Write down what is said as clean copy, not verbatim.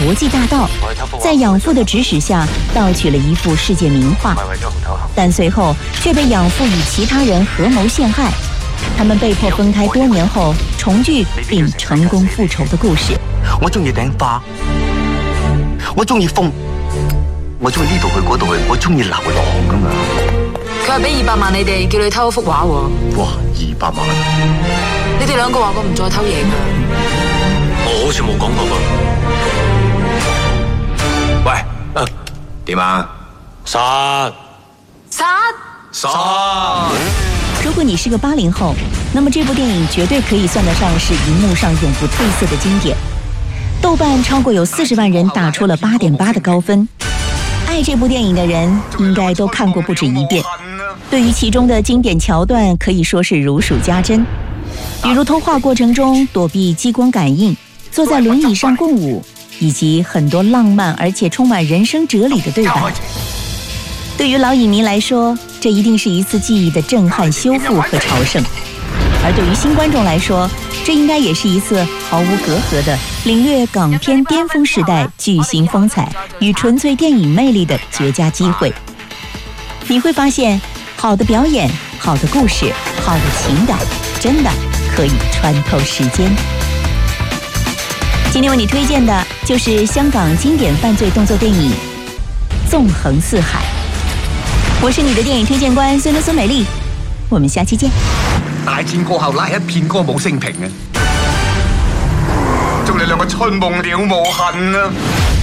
国际大盗，在养父的指使下盗取了一幅世界名画，但随后却被养父与其他人合谋陷害。他们被迫分开多年后重聚并成功复仇的故事。 我中意頂花，我中意風，我中意呢度去嗰度去，我中意流浪噶嘛。 佢話俾200萬你哋，叫你偷幅畫喎。 哇，200萬！ 你哋兩個話過唔再偷嘢㗎。 我好似冇講過噃。喂，點啊？殺！ 如果你是个80后，那么这部电影绝对可以算得上是荧幕上永不褪色的经典。豆瓣超过有40万人打出了8.8的高分。爱这部电影的人应该都看过不止一遍，对于其中的经典桥段可以说是如数家珍，比如通话过程中躲避激光感应、坐在轮椅上共舞，以及很多浪漫而且充满人生哲理的对白。对于老影迷来说，这一定是一次记忆的震撼修复和朝圣；而对于新观众来说，这应该也是一次毫无隔阂的领略港片巅峰时代巨星风采与纯粹电影魅力的绝佳机会。你会发现，好的表演、好的故事、好的情感，真的可以穿透时间。今天为你推荐的就是香港经典犯罪动作电影《纵横四海》。我是你的电影推荐官孙美麗，我們下期見。 大戰過後拉一片歌舞升平啊！祝你兩個春夢了無痕啊！